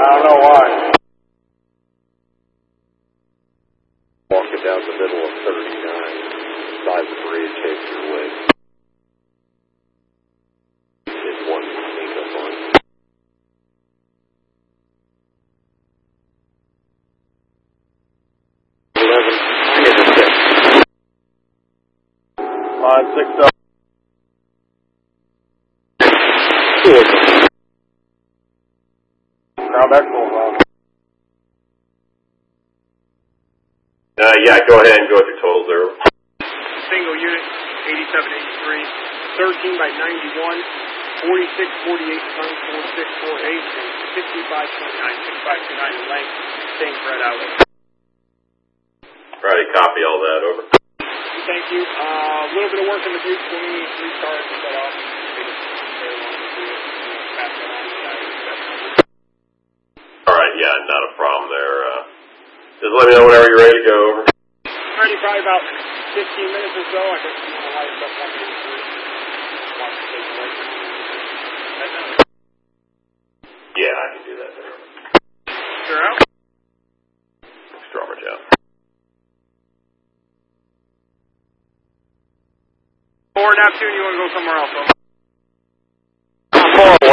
don't know why. Walking down the middle of 39, side of the bridge, heading your way. In one to sneak up on you. Line 6 up. Ground back full, Ron. Yeah, go ahead and go with your total zero. Single unit, 8783, 13 by 91, 4648 tons, 4648, and 6529 in length, same spread outlet. Alrighty, copy all that, over. Thank you. A little bit of work in the butte for me, 3 cars to set off. Alright, yeah, not a problem there. Just let me know whenever you're ready to go, over. Ready, probably about 15 minutes or so. I guess you want to light us up 1 Yeah, I can do that there. Sure out. Strawbridge out. 4 Neptune, you want to go somewhere else, though? Far away.